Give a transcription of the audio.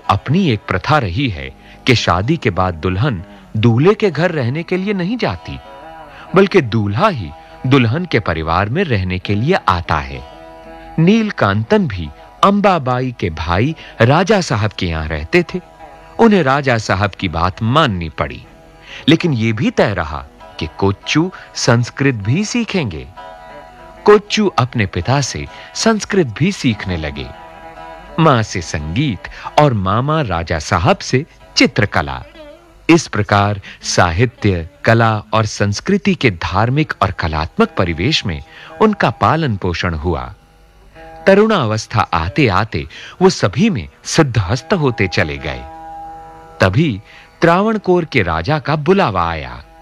अपनी एक प्रथा रही है कि शादी के बाद दुल्हन दूल्हे के घर रहने के लिए नहीं जाती, बल्कि दूल्हा ही दुल्हन के परिवार में रहने के लिए आता है। नीलकांतन भी अंबाबाई के भाई राजा साहब के यहां रहते थे। उन्हें राजा साहब की बात माननी पड़ी, लेकिन यह भी तय रहा कि कोच्चू संस्कृत भी सीखेंगे। कोच्चू अपने पिता से संस्कृत भी सीखने लगे, मां से संगीत और मामा राजा साहब से चित्रकला। इस प्रकार साहित्य, कला और संस्कृति के धार्मिक और कलात्मक परिवेश में उनका पालन पोषण हुआ। तरुणावस्था आते आते वो सभी में सिद्धहस्त होते चले गए। तभी त्रावणकोर के राजा का बुलावा आया।